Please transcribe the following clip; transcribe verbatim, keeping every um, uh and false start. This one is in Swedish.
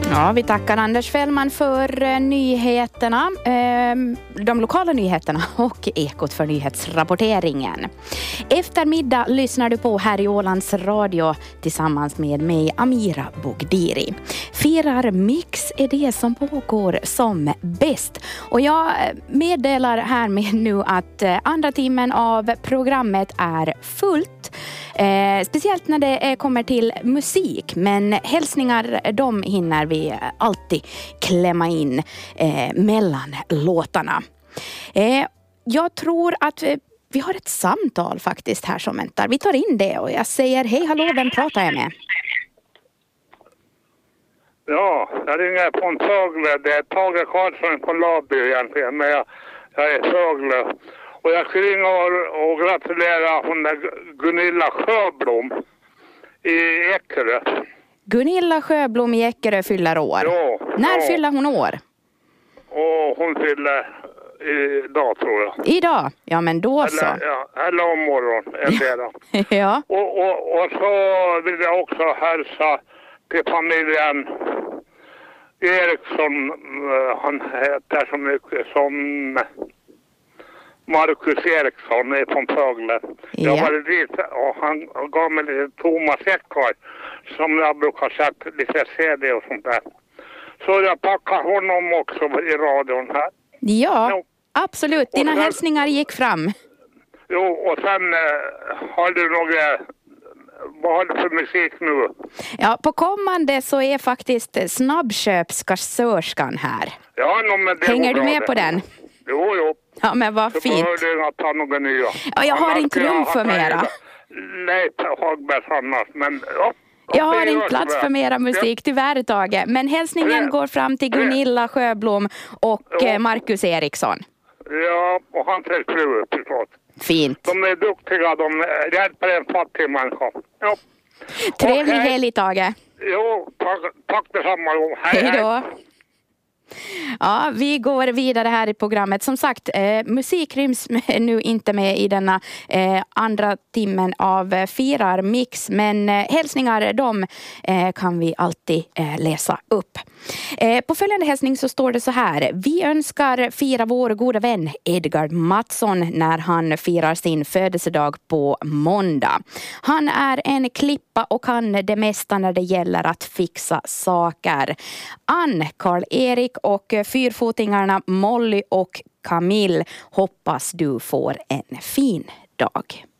Ja, vi tackar Anders Fällman för nyheterna, de lokala nyheterna och Ekot för nyhetsrapporteringen. Eftermiddag lyssnar du på här i Ålands Radio tillsammans med mig, Amira Bogdiri. Firar Mix är det som pågår som bäst. Och jag meddelar här med nu att andra timmen av programmet är fullt. Eh, speciellt när det kommer till musik, men hälsningar de hinner vi alltid klämma in eh, mellan låtarna. Eh, jag tror att eh, vi har ett samtal faktiskt här som väntar. Vi tar in det och jag säger hej, hallå, vem pratar jag med? Ja, jag ringer från Fögle. Det är Tage Karlsson på Labby egentligen, men jag, jag är Fögle. Och jag ska ringa och, och gratulera hon där Gunilla Sjöblom i Eckerö. Gunilla Sjöblom i Eckerö fyller år. Ja. När ja. fyller hon år? Och hon fyller idag, tror jag. Idag? Ja, men då eller, så. Ja, eller om morgon. Eller ja. Och, och, och så vill jag också hälsa till familjen Eriksson. Han heter så mycket som Marcus Eriksson är från Fögle. Ja. Jag var dit och han gav mig lite tomma säckar som jag brukar sätta lite C D och sånt där. Så jag tackar honom också i radion här. Ja, jo. absolut. Dina sen, hälsningar gick fram. Jo, och sen eh, har du några... Vad har du för musik nu? Ja, på kommande så är faktiskt snabbköpskassörskan här. Ja, no, men det hänger du med det. på den? Jo, jo. Ja, men vad så fint. Så behöver du att ta några nya. Ja, jag har annars inte rum för mera. Nej, Hagbergs annars, men... Ja. Jag har inte plats för mera musik, tyvärr Tage. Men hälsningen ja. går fram till Gunilla Sjöblom och ja. Marcus Eriksson. Ja, och han är fru, förstås. Fint. De är duktiga, de hjälper en fattig människa. Ja. Trevlig okay. helg, Tage. Jo, tack, tack detsamma. Hej, hej då. Ja, vi går vidare här i programmet. Som sagt, eh, musik ryms nu inte med i denna eh, andra timmen av eh, Firar Mix. Men eh, hälsningar, de eh, kan vi alltid eh, läsa upp. Eh, på följande hälsning så står det så här. Vi önskar fira vår goda vän Edgard Mattsson när han firar sin födelsedag på måndag. Han är en klippa och kan det mesta när det gäller att fixa saker. Ann, Karl-Erik och fyrfotingarna Molly och Camille, hoppas du får en fin dag.